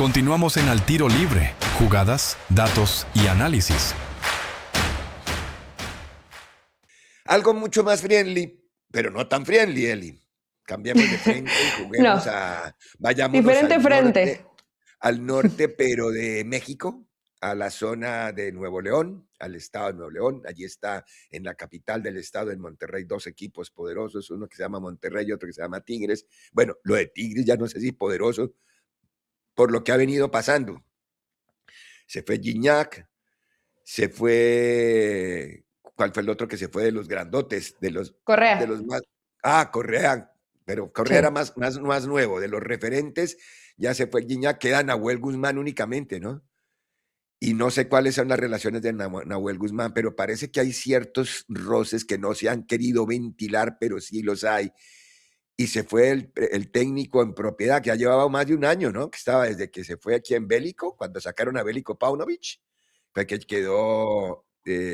Continuamos en Al Tiro Libre, jugadas, datos y análisis. Algo mucho más friendly, pero no tan friendly, Eli. Cambiemos de frente y juguemos vayámonos diferente frente. Al norte, pero de México, a la zona de Nuevo León, al estado de Nuevo León. Allí está, en la capital del estado, en Monterrey, 2 equipos poderosos, uno que se llama Monterrey y otro que se llama Tigres. Bueno, lo de Tigres ya no sé si poderoso, por lo que ha venido pasando. Se fue Gignac, se fue... ¿Cuál fue el otro que se fue de los grandotes? Correa. De los más... Correa. Pero Correa era más nuevo. De los referentes ya se fue Gignac, queda Nahuel Guzmán únicamente, ¿no? Y no sé cuáles son las relaciones de Nahuel Guzmán, pero parece que hay ciertos roces que no se han querido ventilar, pero sí los hay. Y se fue el técnico en propiedad, que ya llevaba más de un año, ¿no? Que estaba desde que se fue aquí en Bélico, cuando sacaron a Bélico Paunovic, fue que quedó...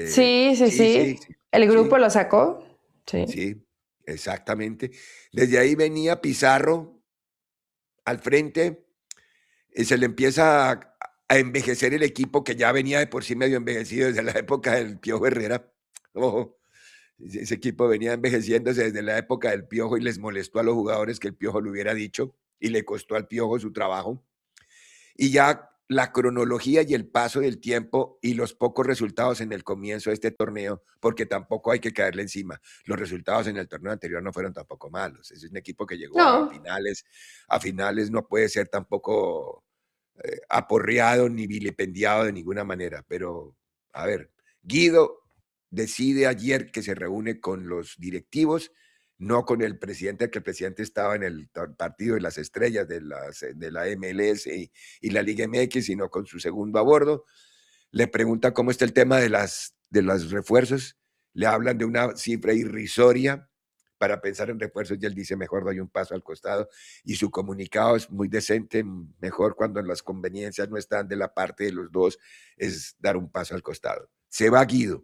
Sí. El grupo lo sacó. Sí, exactamente. Desde ahí venía Pizarro al frente, se le empieza a envejecer el equipo, que ya venía de por sí medio envejecido desde la época del Piojo Herrera. Ojo, ese equipo venía envejeciéndose desde la época del Piojo y les molestó a los jugadores que el Piojo lo hubiera dicho y le costó al Piojo su trabajo. Y ya la cronología y el paso del tiempo y los pocos resultados en el comienzo de este torneo, porque tampoco hay que caerle encima. Los resultados en el torneo anterior no fueron tampoco malos. Es un equipo que llegó a finales. A finales no puede ser tampoco aporreado ni vilipendiado de ninguna manera. Pero, a ver, Guido decide ayer que se reúne con los directivos, no con el presidente, que el presidente estaba en el partido de las estrellas de la MLS y la Liga MX, sino con su segundo a bordo. Le pregunta cómo está el tema de los refuerzos. Le hablan de una cifra irrisoria para pensar en refuerzos y él dice, mejor doy un paso al costado. Y su comunicado es muy decente, mejor cuando las conveniencias no están de la parte de los dos, es dar un paso al costado. Se va Guido.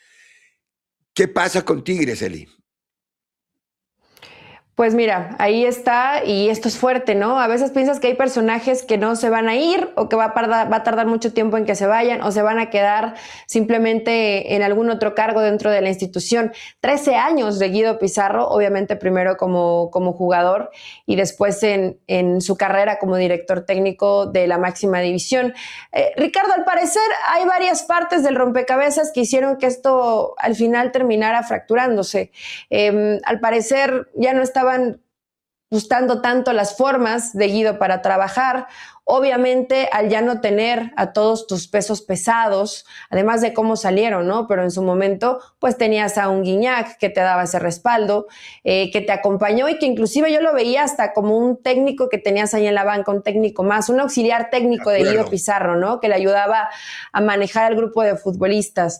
¿Qué pasa con Tigres, Eli? Pues mira, ahí está, y esto es fuerte, ¿no? A veces piensas que hay personajes que no se van a ir o que va a tardar mucho tiempo en que se vayan o se van a quedar simplemente en algún otro cargo dentro de la institución. 13 años de Guido Pizarro, obviamente primero como jugador y después en su carrera como director técnico de la máxima división. Ricardo, al parecer hay varias partes del rompecabezas que hicieron que esto al final terminara fracturándose. Al parecer ya no estaban gustando tanto las formas de Guido para trabajar. Obviamente, al ya no tener a todos tus pesos pesados, además de cómo salieron, ¿no? Pero en su momento, pues tenías a un Gignac que te daba ese respaldo, que te acompañó y que inclusive yo lo veía hasta como un técnico que tenías ahí en la banca, un técnico más, un auxiliar técnico de Guido Pizarro, ¿no? Que le ayudaba a manejar al grupo de futbolistas.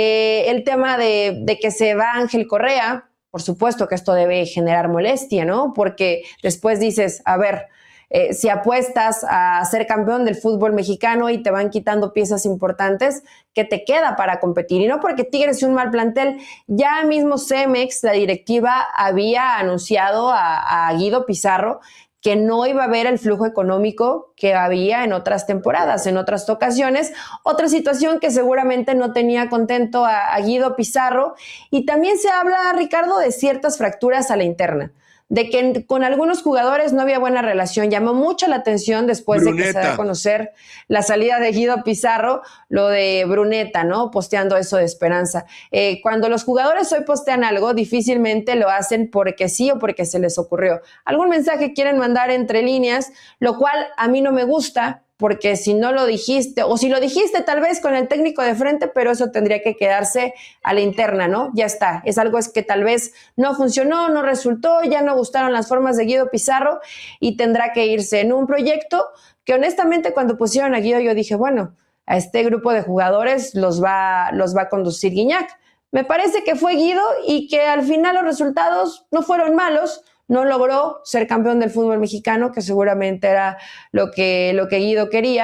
El tema de que se va Ángel Correa, por supuesto que esto debe generar molestia, ¿no? Porque después dices, a ver, si apuestas a ser campeón del fútbol mexicano y te van quitando piezas importantes, ¿qué te queda para competir? Y no porque Tigres es un mal plantel. Ya mismo Cemex, la directiva, había anunciado a Guido Pizarro que no iba a haber el flujo económico que había en otras temporadas, en otras ocasiones. Otra situación que seguramente no tenía contento a Guido Pizarro. Y también se habla, Ricardo, de ciertas fracturas a la interna, de que con algunos jugadores no había buena relación. Llamó mucho la atención después de que se da a conocer la salida de Guido Pizarro, lo de Bruneta, ¿no? Posteando eso de Esperanza. Cuando los jugadores hoy postean algo, difícilmente lo hacen porque sí o porque se les ocurrió. Algún mensaje quieren mandar entre líneas, lo cual a mí no me gusta, porque si no lo dijiste, o si lo dijiste tal vez con el técnico de frente, pero eso tendría que quedarse a la interna, ¿no? Ya está, es algo que tal vez no funcionó, no resultó, ya no gustaron las formas de Guido Pizarro y tendrá que irse en un proyecto que honestamente cuando pusieron a Guido yo dije, bueno, a este grupo de jugadores los va a conducir Gignac. Me parece que fue Guido y que al final los resultados no fueron malos. No logró ser campeón del fútbol mexicano, que seguramente era lo que Guido quería,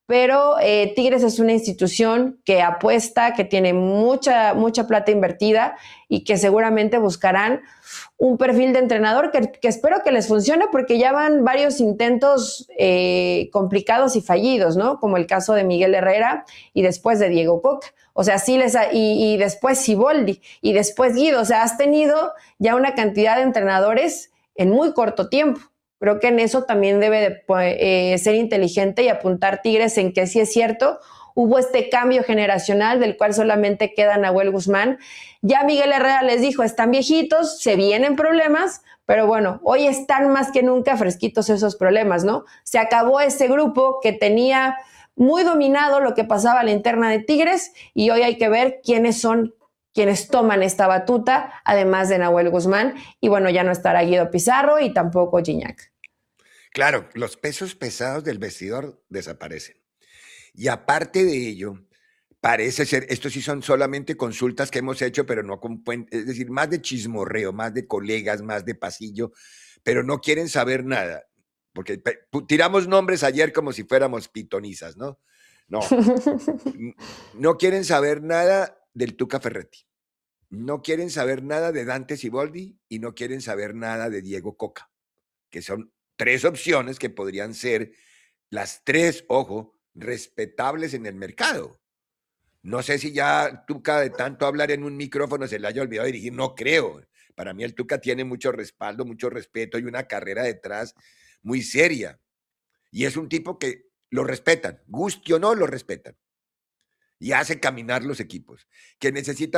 pero Tigres es una institución que apuesta, que tiene mucha plata invertida y que seguramente buscarán un perfil de entrenador que espero que les funcione, porque ya van varios intentos complicados y fallidos, ¿no? Como el caso de Miguel Herrera y después de Diego Coca. O sea, y después Siboldi y después Guido. O sea, has tenido ya una cantidad de entrenadores en muy corto tiempo. Creo que en eso también debe de ser inteligente y apuntar Tigres en que sí es cierto, hubo este cambio generacional del cual solamente queda Nahuel Guzmán. Ya Miguel Herrera les dijo, están viejitos, se vienen problemas, pero bueno, hoy están más que nunca fresquitos esos problemas, ¿no? Se acabó ese grupo que tenía muy dominado lo que pasaba a la interna de Tigres y hoy hay que ver quiénes son quienes toman esta batuta, además de Nahuel Guzmán, y bueno, ya no estará Guido Pizarro y tampoco Gignac. Claro, los pesos pesados del vestidor desaparecen. Y aparte de ello, parece ser, estos sí son solamente consultas que hemos hecho, pero no es decir, más de chismorreo, más de colegas, más de pasillo, pero no quieren saber nada. Porque tiramos nombres ayer como si fuéramos pitonizas, ¿no? No. No quieren saber nada del Tuca Ferretti. No quieren saber nada de Dante Siboldi y no quieren saber nada de Diego Coca, que son 3 opciones que podrían ser las 3, ojo, respetables en el mercado. No sé si ya Tuca, de tanto hablar en un micrófono, se le haya olvidado dirigir. No creo. Para mí el Tuca tiene mucho respaldo, mucho respeto y una carrera detrás muy seria. Y es un tipo que lo respetan, guste o no, lo respetan. Y hace caminar los equipos. Que necesita